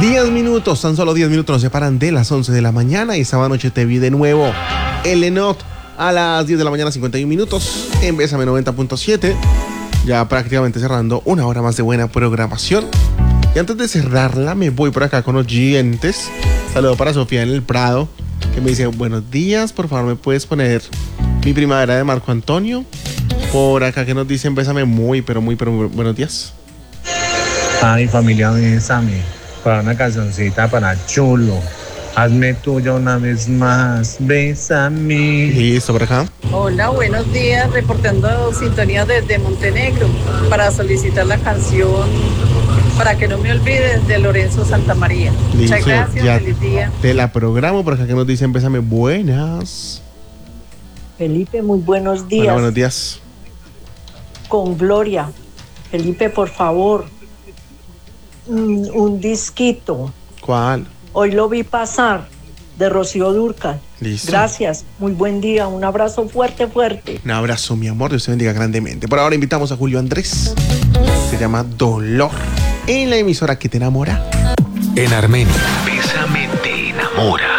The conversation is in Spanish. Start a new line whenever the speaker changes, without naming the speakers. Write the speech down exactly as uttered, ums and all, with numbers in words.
diez minutos, tan solo diez minutos nos separan de las once de la mañana y esta noche te vi de nuevo el Enot a las diez de la mañana, cincuenta y un minutos en Bésame noventa punto siete. Ya prácticamente cerrando una hora más de buena programación. Y antes de cerrarla me voy por acá con los oyentes. Saludo para Sofía en el Prado, que me dice: buenos días, por favor me puedes poner Mi Primavera de Marco Antonio. Por acá que nos dicen: bésame muy, pero muy, pero muy buenos días.
Ay, familia, bésame. Para una cancioncita para Chulo. Hazme tuya una vez más, bésame.
Listo, por acá.
Hola, buenos días, reportando sintonía desde Montenegro para solicitar la canción Para que no me olvides de Lorenzo Santamaría.
Listo,
muchas gracias,
ya
feliz día.
te la programo por acá que nos dicen: bésame buenas.
Felipe, muy buenos días.
Hola, buenos días.
Con Gloria. Felipe, por favor, un, un disquito.
¿Cuál?
Hoy lo vi pasar, de Rocío Dúrcal.
Listo.
Gracias, muy buen día, un abrazo fuerte, fuerte.
Un abrazo, mi amor, Dios te bendiga grandemente. Por ahora invitamos a Julio Andrés. Se llama Dolor, en la emisora que te enamora.
En Armenia, Bésame te enamora.